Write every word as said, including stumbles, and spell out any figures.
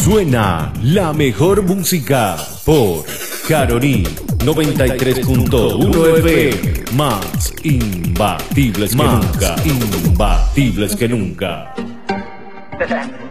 Suena la mejor música por Caroní noventa y tres punto uno F M. Más imbatibles que nunca. Imbatibles que nunca.